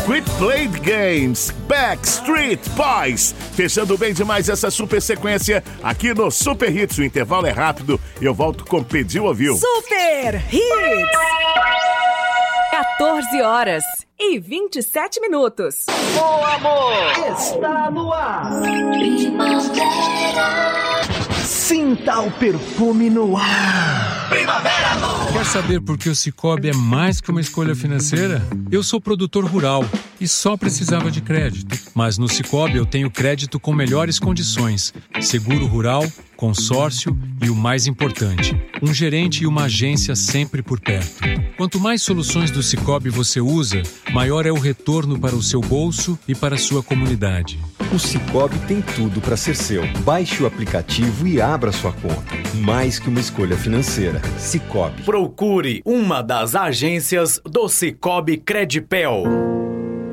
Quit Played Games, Backstreet Boys. Fechando bem demais essa super sequência aqui no Super Hits. O intervalo é rápido e eu volto com Pediu Ouviu. Super Hits. 14h27. O amor está no ar. Primavera. Sinta o perfume no ar. Primavera. Quer saber por que o Sicoob é mais que uma escolha financeira? Eu sou produtor rural e só precisava de crédito. Mas no Sicoob eu tenho crédito com melhores condições, seguro rural, consórcio e o mais importante, um gerente e uma agência sempre por perto. Quanto mais soluções do Sicoob você usa, maior é o retorno para o seu bolso e para a sua comunidade. O Sicoob tem tudo para ser seu. Baixe o aplicativo e abra sua conta. Mais que uma escolha financeira. Sicoob. Procure uma das agências do Sicoob Credipel.